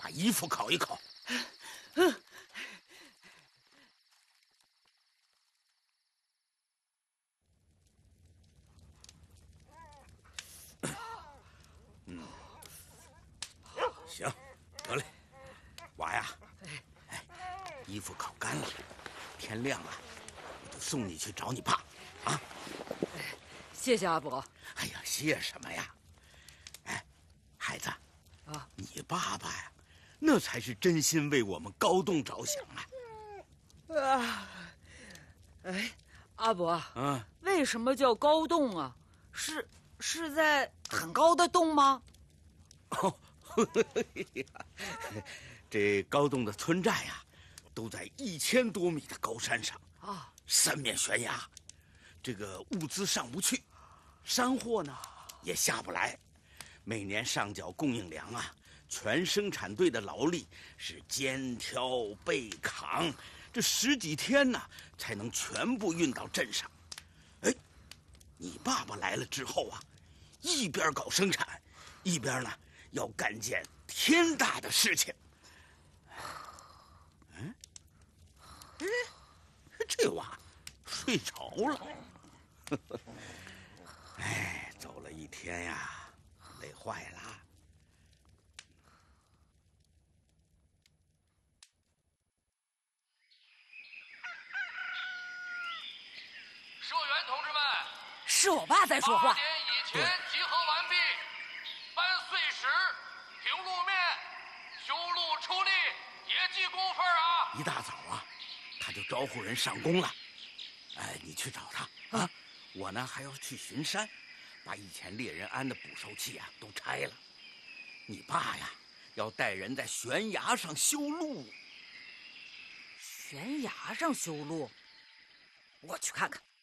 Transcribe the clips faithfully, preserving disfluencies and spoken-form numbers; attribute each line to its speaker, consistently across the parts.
Speaker 1: 把衣服烤一烤。
Speaker 2: 嗯。
Speaker 1: 嗯，行，得嘞，娃呀，哎，衣服烤干了，天亮了，我就送你去找你爸，啊。
Speaker 2: 谢谢阿伯。
Speaker 1: 哎呀，谢什么呀？哎，孩子，啊，你爸爸呀，那才是真心为我们高栋着想啊！
Speaker 2: 啊，哎，阿伯，
Speaker 1: 嗯，
Speaker 2: 为什么叫高栋啊？是是在很高的洞吗？
Speaker 1: 哦，这高栋的村寨呀，都在一千多米的高山上啊，三面悬崖，这个物资上不去。山货呢也下不来，每年上缴供应粮啊，全生产队的劳力是肩挑背扛，这十几天呢才能全部运到镇上。哎，你爸爸来了之后啊，一边搞生产，一边呢要干件天大的事情。嗯，哎，这娃睡着了。哎，走了一天呀，累坏了。
Speaker 3: 社员同志们，
Speaker 2: 是我爸在说话。
Speaker 3: 八点以前集合完毕，搬碎石、平路面、修路出力，也记工分啊！
Speaker 1: 一大早啊，他就招呼人上工了。哎，你去找他啊。我呢还要去巡山，把以前猎人安的捕兽器啊都拆了。你爸呀，要带人在悬崖上修路。
Speaker 2: 悬崖上修路，我去看看。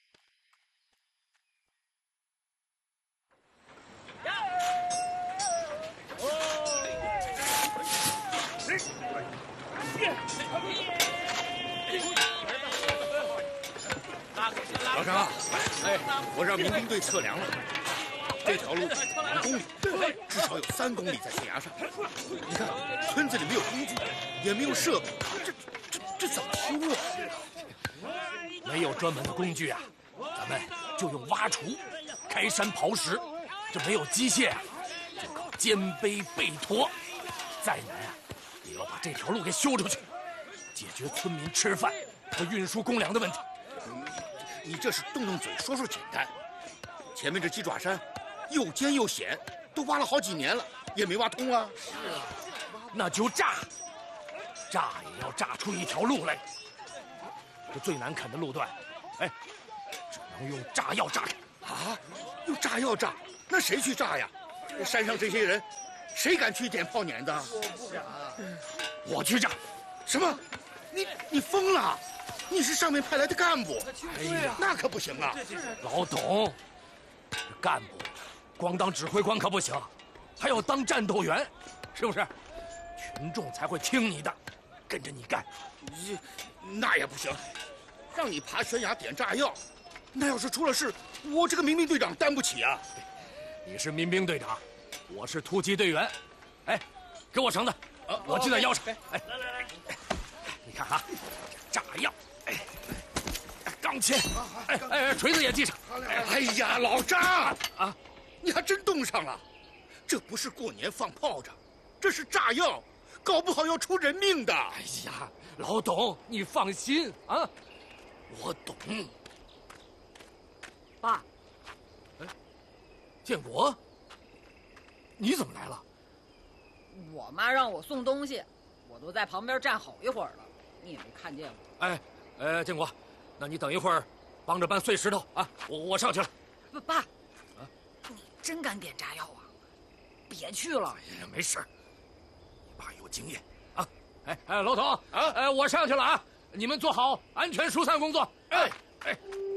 Speaker 4: 老张，哎，我让民兵队测量了，这条路两公里，至少有三公里在悬崖上。你看，村子里没有工具，也没有设备，这这这怎么修啊？
Speaker 5: 没有专门的工具啊，咱们就用挖锄、开山刨石。这没有机械啊，就靠肩背背驮。再难啊，也要把这条路给修出去，解决村民吃饭和运输公粮的问题。
Speaker 4: 你这是动动嘴说说简单，前面这鸡爪山又尖又险，都挖了好几年了，也没挖通啊。
Speaker 5: 是啊，那就炸，炸也要炸出一条路来。这最难啃的路段，哎，只能用炸药炸开。
Speaker 4: 啊，用炸药炸？那谁去炸呀？山上这些人，谁敢去点炮碾的？
Speaker 5: 我不敢，我去炸。
Speaker 4: 什么？你你疯了？你是上面派来的干部，
Speaker 5: 哎呀，
Speaker 4: 那可不行啊！
Speaker 5: 老董，干部光当指挥官可不行，还要当战斗员，是不是？群众才会听你的，跟着你干。
Speaker 4: 你那也不行，让你爬悬崖点炸药，那要是出了事，我这个民兵队长担不起啊！
Speaker 5: 你是民兵队长，我是突击队员。哎，给我绳子，我系在腰上。哎，来来来，你看哈，炸药。钢钎，哎哎，锤子也系上。
Speaker 4: 哎呀，老张啊，你还真冻上了。这不是过年放炮仗，这是炸药，搞不好要出人命的。
Speaker 5: 哎呀，老董，你放心啊，我懂。
Speaker 2: 爸，
Speaker 5: 哎，建国，你怎么来了？
Speaker 2: 我妈让我送东西，我都在旁边站好一会儿了，你也没看见我。
Speaker 5: 哎，呃，建国。那你等一会儿，帮着搬碎石头啊！我我上去了。
Speaker 2: 不，爸，啊，你真敢点炸药啊？别去了。
Speaker 5: 哎呀，没事，你爸有经验啊！哎哎，老董啊，哎，我上去了啊！你们做好安全疏散工作。哎哎，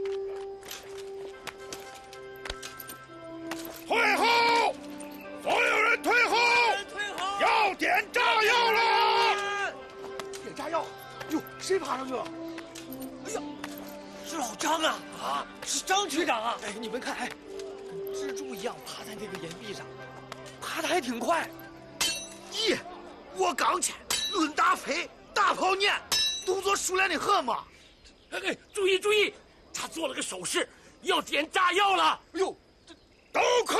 Speaker 4: 退后！所有人退后！
Speaker 6: 退后！
Speaker 4: 要点炸药了！
Speaker 6: 点炸药！哟，谁爬上去了？哎呀！是老张啊！啊，是张局长啊！哎，你们看，哎，跟蜘蛛一样爬在那个岩壁上，爬得还挺快。
Speaker 4: 耶，
Speaker 6: 我刚才抡大飞，大炮撵，动作熟练的很嘛。
Speaker 5: 哎哎，注意注意，他做了个手势，要点炸药了。
Speaker 4: 哎呦，都快！